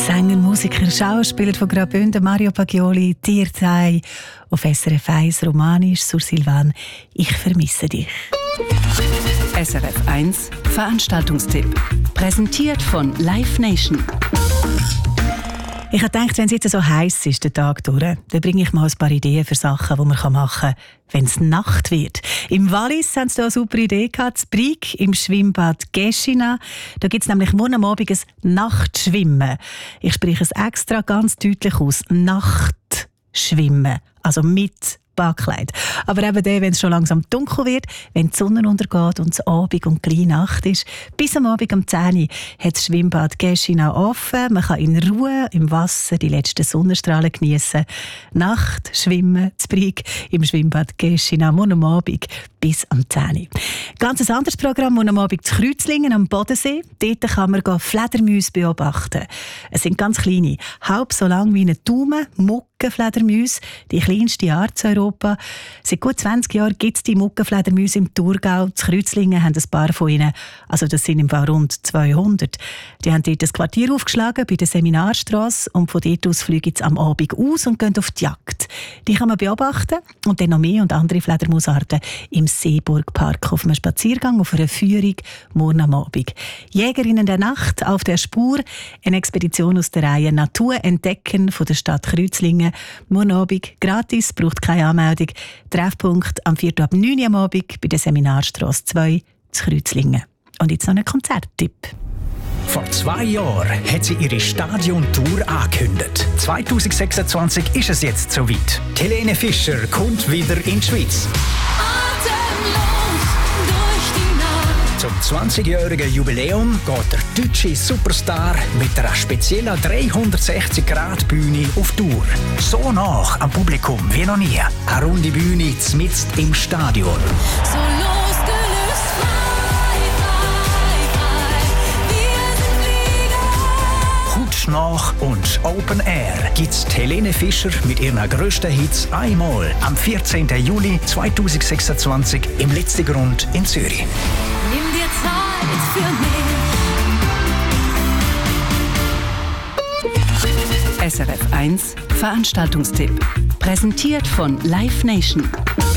Sänger, Musiker, Schauspieler von Graubünden, Mario Paglioli, Tirtai, auf SRF 1 Romanisch, sur Silvan, ich vermisse dich. SRF 1 Veranstaltungstipp. Präsentiert von Live Nation. Ich habe gedacht, wenn es jetzt so heiß ist, den Tag durch, dann bringe ich mal ein paar Ideen für Sachen, die man machen kann, wenn es Nacht wird. Im Wallis haben sie da eine super Idee gehabt, in Brig, im Schwimmbad Gäschina. Da gibt es nämlich morgen am Abend ein Nachtschwimmen. Ich spreche es extra ganz deutlich aus. Nachtschwimmen. Also mit Badkleid. Aber eben dann, wenn es schon langsam dunkel wird, wenn die Sonne untergeht und es Abend und gleich Nacht ist, bis am Abend um 10 Uhr hat das Schwimmbad Gäschina offen. Man kann in Ruhe im Wasser die letzten Sonnenstrahlen geniessen. Nacht schwimmen zu Brig im Schwimmbad Gäschina morgen am Abend bis am 10 Uhr. Ganz ein anderes Programm morgen am Abend zu Kreuzlingen am Bodensee. Dort kann man Fledermäuse beobachten. Es sind ganz kleine, halb so lang wie ein Daumen, Muckenfledermäuse, die kleinste Art in Europa. Seit gut 20 Jahren gibt es die Muckenfledermäuse im Thurgau. Die Kreuzlingen haben ein paar von ihnen, also das sind im Fall rund 200. Die haben dort das Quartier aufgeschlagen bei der Seminarstrasse und von dort aus fliegen sie am Abend aus und gehen auf die Jagd. Die kann man beobachten und dann noch mehr und andere Fledermausarten im Seeburgpark auf einem Spaziergang, auf einer Führung morgen am Abend. Jägerinnen der Nacht auf der Spur, eine Expedition aus der Reihe Natur entdecken von der Stadt Kreuzlingen. Morgen Abend gratis, braucht keine Anmeldung. Treffpunkt am 4. ab 9 Uhr am Abend bei der Seminarstrasse 2 zu Kreuzlingen. Und jetzt noch ein Konzerttipp. Vor 2 Jahren hat sie ihre Stadiontour angekündigt. 2026 ist es jetzt soweit. Helene Fischer kommt wieder in die Schweiz. Zum 20-jährigen Jubiläum geht der deutsche Superstar mit einer speziellen 360-Grad-Bühne auf Tour. So nah am Publikum wie noch nie. Eine runde Bühne mitten im Stadion. So losgelöst, frei, wir sind Flieger. Hautnah und Open Air gibt's Helene Fischer mit ihren grössten Hits einmal am 14. Juli 2026 im Letzigrund in Zürich. Nimm dir Zeit für mich. SRF 1 Veranstaltungstipp. Präsentiert von Live Nation.